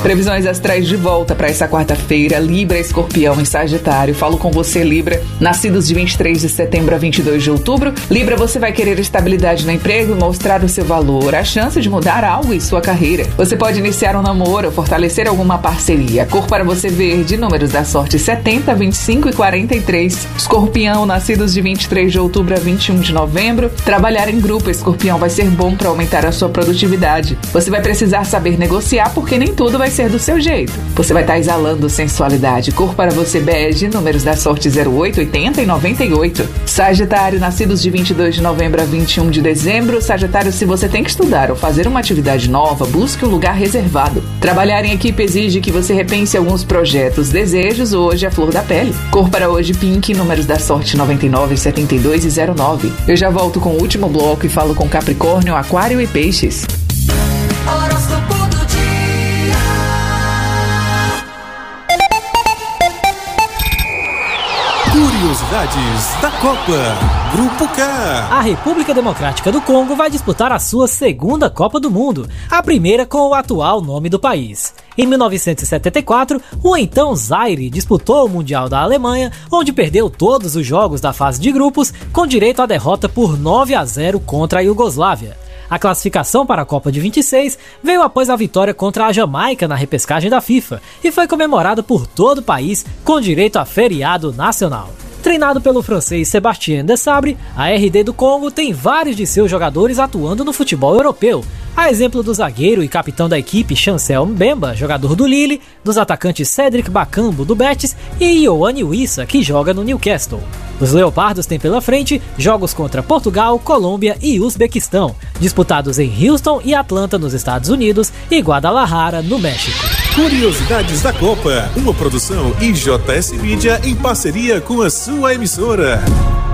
Previsões astrais de volta para essa quarta-feira. Libra, Escorpião e Sagitário. Falo com você, Libra, nascidos de 23 de setembro a 22 de outubro. Libra, você vai querer estabilidade no emprego e mostrar o seu valor, a chance de mudar algo em sua carreira. Você pode iniciar um namoro ou fortalecer alguma parceria. Cor para você verde, números da sorte 70, 25 e 43. Escorpião, nascidos de 23 de outubro a 21 de novembro. Trabalhar em grupo, Escorpião, vai ser bom para aumentar a sua produtividade. Você vai precisar saber negociar porque nem tudo vai ser do seu jeito. Você vai estar exalando sensualidade. Cor para você bege, números da sorte 08, 80 e 98. Sagitário, nascidos de 22 de novembro a 21 de dezembro. Sagitário, se você tem que estudar ou fazer uma atividade nova, busque um lugar reservado. Trabalhar em equipe exige que você repense alguns projetos. Desejos, hoje a flor da pele. Cor para hoje pink, números da sorte 99, 72 e 09. Eu já volto com o último bloco e falo com Capricórnio, Aquário e Peixes. Horóscopo do dia. Curiosidades da Copa. Grupo K. A República Democrática do Congo vai disputar a sua segunda Copa do Mundo, a primeira com o atual nome do país. Em 1974, o então Zaire disputou o Mundial da Alemanha, onde perdeu todos os jogos da fase de grupos, com direito à derrota por 9-0 contra a Iugoslávia. A classificação para a Copa de 26 veio após a vitória contra a Jamaica na repescagem da FIFA e foi comemorada por todo o país com direito a feriado nacional. Treinado pelo francês Sébastien Desabre, a RD do Congo tem vários de seus jogadores atuando no futebol europeu, a exemplo do zagueiro e capitão da equipe Chancel Mbemba, jogador do Lille, dos atacantes Cédric Bakambu do Betis e Ioane Wissa, que joga no Newcastle. Os Leopardos têm pela frente jogos contra Portugal, Colômbia e Uzbequistão, disputados em Houston e Atlanta nos Estados Unidos e Guadalajara no México. Curiosidades da Copa, uma produção IJS Mídia em parceria com a sua emissora.